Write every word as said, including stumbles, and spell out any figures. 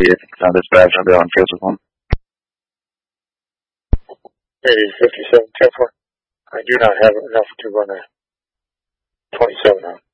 immediate uh, dispatch. I'll go on field with one. Maybe fifty-seven ten four. I do not have enough to run a twenty-seven on.